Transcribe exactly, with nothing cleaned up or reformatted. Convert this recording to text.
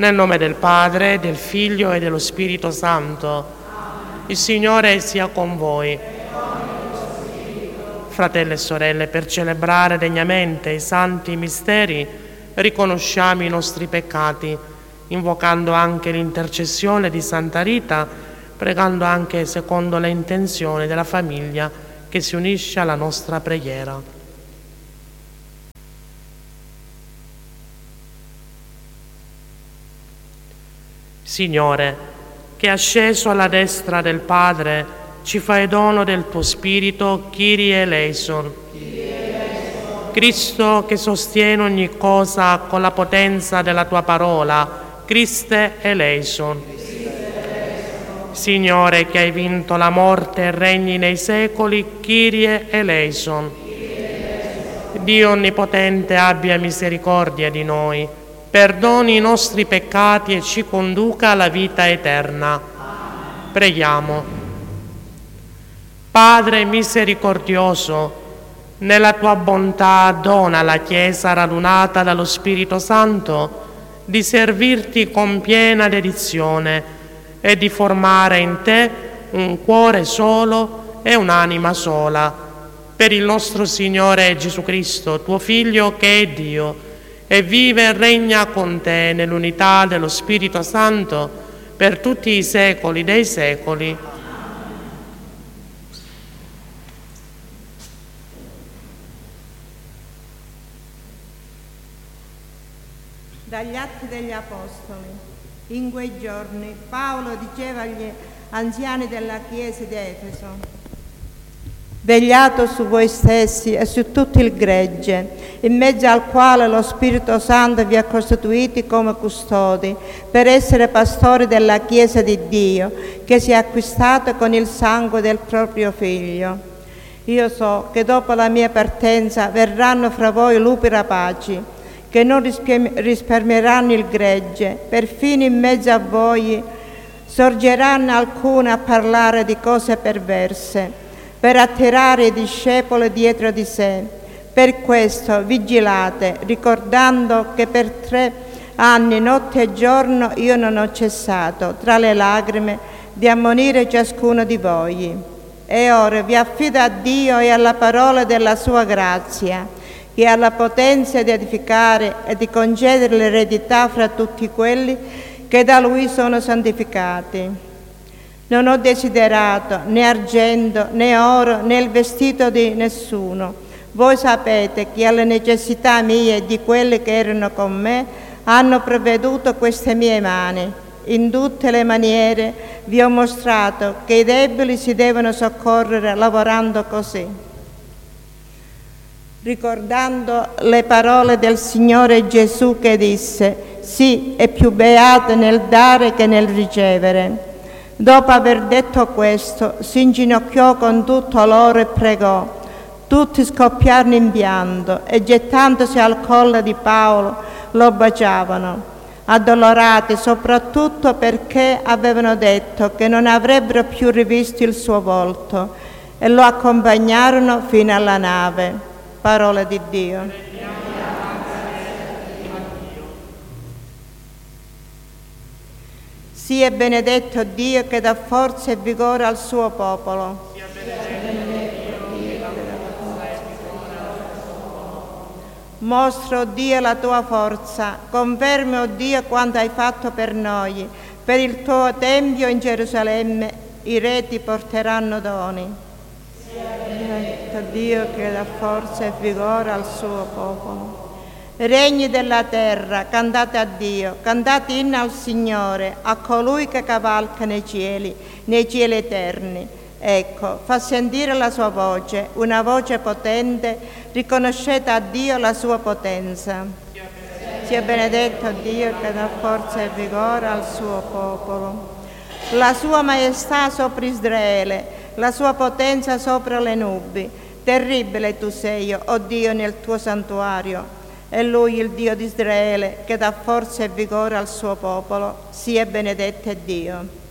Nel nome del Padre, del Figlio e dello Spirito Santo. Il Signore sia con voi. Fratelli e sorelle, per celebrare degnamente i santi misteri, riconosciamo i nostri peccati, invocando anche l'intercessione di Santa Rita, pregando anche secondo le intenzioni della famiglia che si unisce alla nostra preghiera. Signore, che asceso alla destra del Padre, ci fai dono del tuo Spirito, Kyrie eleison. Cristo, che sostiene ogni cosa con la potenza della tua parola, Christe eleison. Signore, che hai vinto la morte e regni nei secoli, Kyrie eleison. Dio Onnipotente abbia misericordia di noi, perdoni i nostri peccati e ci conduca alla vita eterna. Preghiamo. Padre misericordioso, nella tua bontà dona alla Chiesa radunata dallo Spirito Santo di servirti con piena dedizione e di formare in te un cuore solo e un'anima sola. Per il nostro Signore Gesù Cristo, tuo Figlio che è Dio, e vive e regna con te nell'unità dello Spirito Santo per tutti i secoli dei secoli. Dagli Atti degli Apostoli. In quei giorni Paolo diceva agli anziani della Chiesa di Efeso: vegliate su voi stessi e su tutto il gregge, in mezzo al quale lo Spirito Santo vi ha costituiti come custodi, per essere pastori della Chiesa di Dio, che si è acquistata con il sangue del proprio Figlio. Io so che dopo la mia partenza verranno fra voi lupi rapaci, che non risparmieranno il gregge, perfino in mezzo a voi sorgeranno alcuni a parlare di cose perverse, per attirare i discepoli dietro di sé. Per questo vigilate, ricordando che per tre anni, notte e giorno, io non ho cessato, tra le lacrime, di ammonire ciascuno di voi. E ora vi affido a Dio e alla parola della sua grazia, che ha la potenza di edificare e di concedere l'eredità fra tutti quelli che da Lui sono santificati. Non ho desiderato né argento, né oro, né il vestito di nessuno. Voi sapete che alle necessità mie e di quelli che erano con me hanno provveduto queste mie mani. In tutte le maniere vi ho mostrato che i deboli si devono soccorrere lavorando così. Ricordando le parole del Signore Gesù che disse: sì, è più beato nel dare che nel ricevere. Dopo aver detto questo, si inginocchiò con tutto loro e pregò. Tutti scoppiarono in pianto e, gettandosi al collo di Paolo, lo baciavano, addolorati soprattutto perché avevano detto che non avrebbero più rivisto il suo volto, e lo accompagnarono fino alla nave. Parola di Dio. Sia benedetto Dio che dà forza e vigore al suo popolo. Sia benedetto Dio che dà forza e vigore al suo popolo. Mostra, o Dio, la tua forza. Confermi, o Dio, quanto hai fatto per noi. Per il tuo Tempio in Gerusalemme i re ti porteranno doni. Dio che dà forza e vigore al suo popolo. Regni della terra, cantate a Dio, cantate inno al Signore, a colui che cavalca nei cieli, nei cieli eterni. Ecco, fa sentire la sua voce, una voce potente, riconoscete a Dio la sua potenza. Sia benedetto Dio che dà forza e vigore al suo popolo. La sua maestà sopra Israele, la sua potenza sopra le nubi. Terribile tu sei, o Dio, nel tuo santuario. È Lui il Dio di Israele che dà forza e vigore al suo popolo. Sia benedetto Dio.